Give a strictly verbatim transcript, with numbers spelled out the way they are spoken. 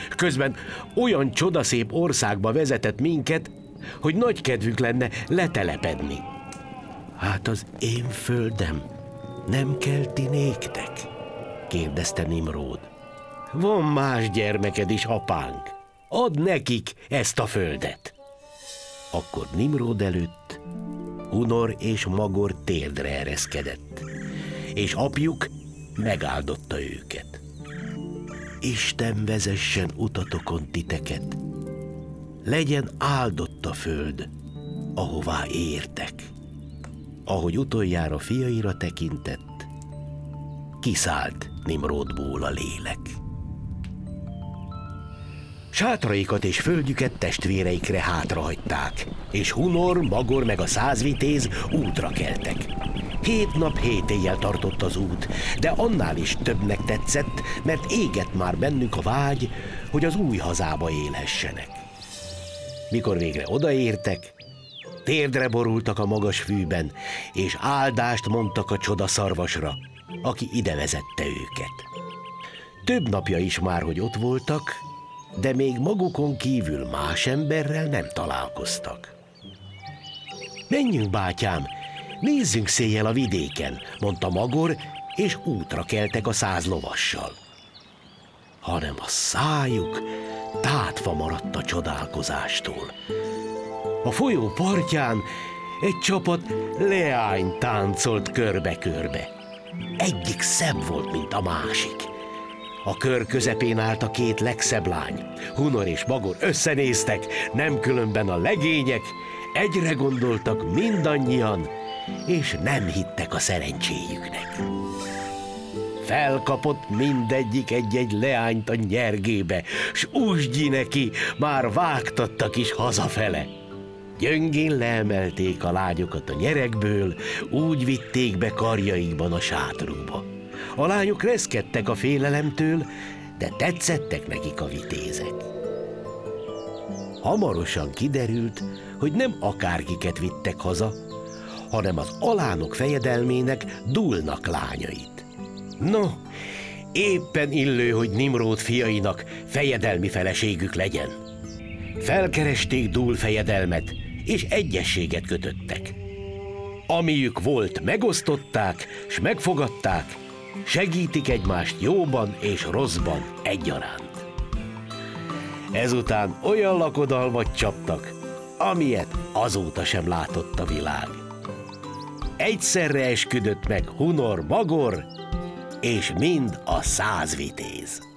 Közben olyan csodaszép országba vezetett minket, hogy nagy kedvünk lenne letelepedni. Hát az én földem nem kelti néktek? Kérdezte Nimród. Van más gyermeked is, apánk. Add nekik ezt a földet. Akkor Nimród előtt Hunor és Magor térdre ereszkedett, és apjuk megáldotta őket. Isten vezessen utatokon titeket, legyen áldott a föld, ahová értek. Ahogy utoljára fiaira tekintett, kiszállt Nimródból a lélek. Sátraikat és földjüket testvéreikre hátrahagyták, és Hunor, Magor meg a százvitéz útra keltek. Hét nap, hét éjjel tartott az út, de annál is többnek tetszett, mert égett már bennük a vágy, hogy az új hazába élhessenek. Mikor végre odaértek, térdre borultak a magas fűben, és áldást mondtak a csodaszarvasra, aki ide vezette őket. Több napja is már, hogy ott voltak, de még magukon kívül más emberrel nem találkoztak. Menjünk, bátyám, nézzünk széjjel a vidéken, mondta Magor, és útra keltek a száz lovassal. Hanem a szájuk tátva maradt a csodálkozástól. A folyó partján egy csapat leány táncolt körbe-körbe. Egyik szebb volt, mint a másik. A kör közepén állt a két legszebb lány. Hunor és Magor összenéztek, nem különben a legények, egyre gondoltak mindannyian, és nem hittek a szerencséjüknek. Felkapott mindegyik egy-egy leányt a nyergébe, s úsgyi neki, már vágtattak is hazafele. Gyöngén leemelték a lányokat a nyerekből, úgy vitték be karjaikban a sátrukba. A lányok reszkedtek a félelemtől, de tetszettek nekik a vitézek. Hamarosan kiderült, hogy nem akárkiket vittek haza, hanem az alánok fejedelmének Dúlnak lányait. No, éppen illő, hogy Nimród fiainak fejedelmi feleségük legyen. Felkeresték Dúl fejedelmet, és egyességet kötöttek. Amiük volt, megosztották, s megfogadták, segítik egymást jóban és rosszban egyaránt. Ezután olyan lakodalmat csaptak, amilyet azóta sem látott a világ. Egyszerre esküdött meg Hunor, Magor, és mind a száz vitéz.